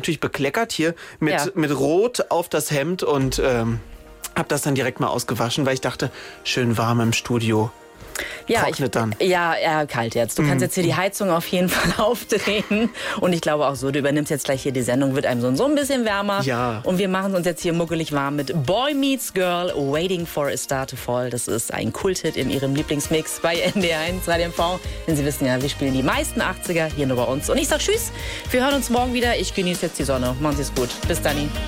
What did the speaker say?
natürlich bekleckert hier mit Rot auf das Hemd und habe das dann direkt mal ausgewaschen, weil ich dachte, schön warm im Studio. Trocknet dann. Kalt jetzt. Du kannst jetzt hier die Heizung auf jeden Fall aufdrehen. Und ich glaube auch so, du übernimmst jetzt gleich hier die Sendung, wird einem so ein bisschen wärmer. Ja. Und wir machen uns jetzt hier muckelig warm mit Boy Meets Girl, Waiting for a Star to Fall. Das ist ein Kulthit in ihrem Lieblingsmix bei NDR1 Radio MV. Denn Sie wissen ja, wir spielen die meisten 80er hier nur bei uns. Und ich sag Tschüss, wir hören uns morgen wieder. Ich genieße jetzt die Sonne. Machen Sie es gut. Bis dann.